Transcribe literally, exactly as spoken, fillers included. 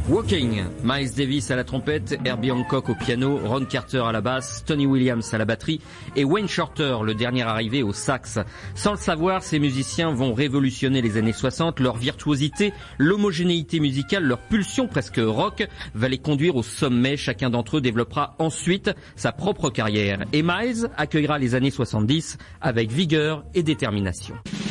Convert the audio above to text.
Walking, Miles Davis à la trompette, Herbie Hancock au piano, Ron Carter à la basse, Tony Williams à la batterie et Wayne Shorter, le dernier arrivé, au sax. Sans le savoir, ces musiciens vont révolutionner les années soixante. Leur virtuosité, l'homogénéité musicale, leur pulsion presque rock va les conduire au sommet. Chacun d'entre eux développera ensuite sa propre carrière. Et Miles accueillera les années soixante-dix avec vigueur et détermination.